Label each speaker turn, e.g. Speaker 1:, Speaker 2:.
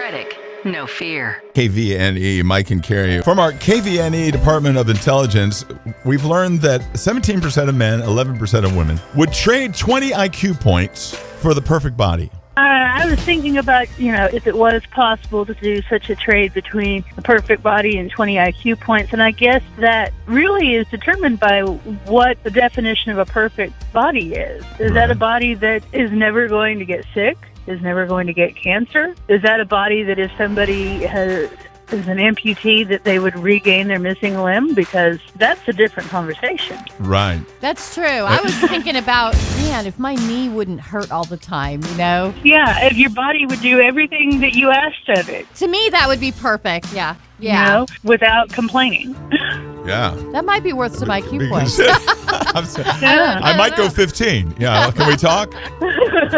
Speaker 1: Reddick, no fear.
Speaker 2: KVNE, Mike and Carrie. From our KVNE Department of Intelligence, we've learned that 17% of men, 11% of women would trade 20 IQ points for the perfect body.
Speaker 3: I was thinking about, if it was possible to do such a trade between a perfect body and 20 IQ points. And I guess that really is determined by what the definition of a perfect body is. Is that a body that is never going to get sick? Is never going to get cancer? Is that a body that if somebody is an amputee that they would regain their missing limb? Because that's a different conversation.
Speaker 2: Right.
Speaker 4: That's true. I was thinking about, if my knee wouldn't hurt all the time,
Speaker 3: Yeah, if your body would do everything that you asked of it.
Speaker 4: To me, that would be perfect. Yeah.
Speaker 3: Without complaining.
Speaker 2: Yeah.
Speaker 4: That might be worth some IQ points.
Speaker 2: I might go 15. Yeah. Can we talk?